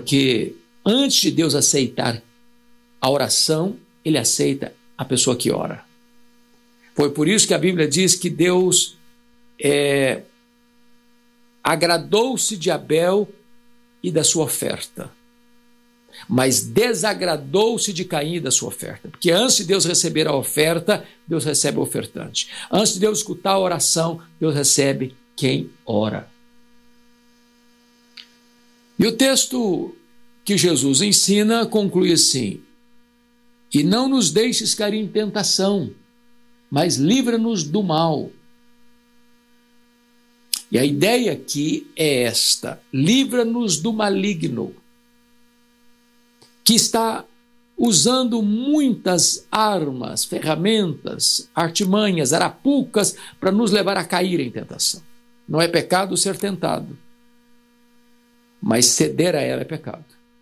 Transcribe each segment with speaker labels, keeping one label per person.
Speaker 1: Porque antes de Deus aceitar a oração, Ele aceita a pessoa que ora. Foi por isso que a Bíblia diz que Deus agradou-se de Abel e da sua oferta, mas desagradou-se de Caim e da sua oferta. Porque antes de Deus receber a oferta, Deus recebe o ofertante. Antes de Deus escutar a oração, Deus recebe quem ora. E o texto que Jesus ensina conclui assim: e não nos deixes cair em tentação, mas livra-nos do mal. E a ideia aqui é esta: livra-nos do maligno, que está usando muitas armas, ferramentas, artimanhas, arapucas para nos levar a cair em tentação. Não é pecado ser tentado, mas ceder a ela é pecado.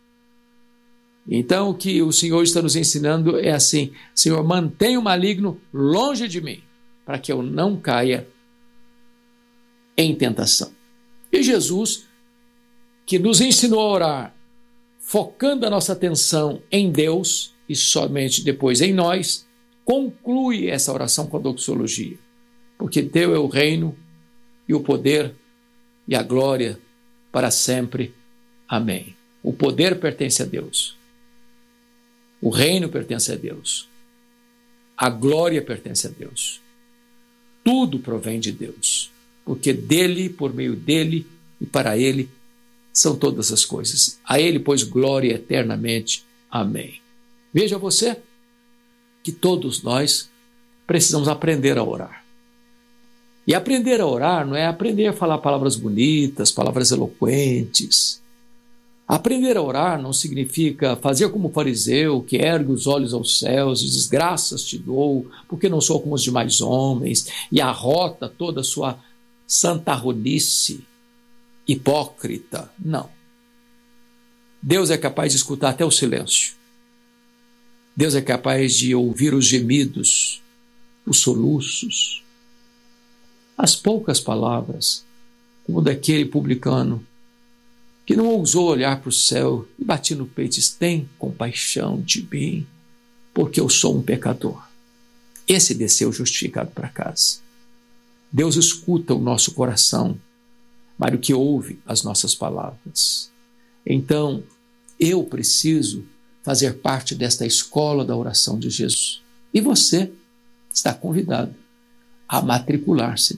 Speaker 1: Então o que o Senhor está nos ensinando é assim: Senhor, mantenha o maligno longe de mim, para que eu não caia em tentação. E Jesus, que nos ensinou a orar, focando a nossa atenção em Deus e somente depois em nós, conclui essa oração com a doxologia. Porque teu é o reino e o poder e a glória para sempre. Amém. O poder pertence a Deus. O reino pertence a Deus. A glória pertence a Deus. Tudo provém de Deus. Porque dele, por meio dele e para ele são todas as coisas. A ele, pois, glória eternamente. Amém. Veja você que todos nós precisamos aprender a orar. E aprender a orar não é aprender a falar palavras bonitas, palavras eloquentes. Aprender a orar não significa fazer como o fariseu, que ergue os olhos aos céus e diz: graças te dou, porque não sou como os demais homens, e arrota toda a sua santarronice hipócrita. Não. Deus é capaz de escutar até o silêncio. Deus é capaz de ouvir os gemidos, os soluços, as poucas palavras, como daquele publicano que não ousou olhar para o céu e batia no peito e disse: tem compaixão de mim, porque eu sou um pecador. Esse desceu justificado para casa. Deus escuta o nosso coração, mas o que ouve as nossas palavras. Então, eu preciso fazer parte desta escola da oração de Jesus. E você está convidado a matricular-se